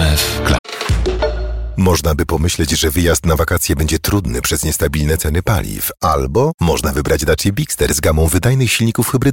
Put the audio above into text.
ASF. Można by pomyśleć, że wyjazd na wakacje będzie trudny przez niestabilne ceny paliw, albo można wybrać Dacia Bigster z gamą wydajnych silników hybrydowych